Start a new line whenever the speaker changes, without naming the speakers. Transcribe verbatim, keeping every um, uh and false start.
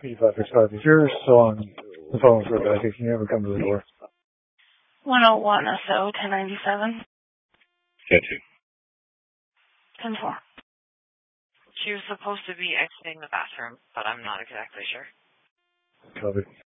P five six five. If you're still on the phone with Rebecca, can you ever come to the door?
one oh one S O, ten ninety-seven.
ten two.
ten four.
She was supposed to be exiting the bathroom, but I'm not exactly sure.
Copy.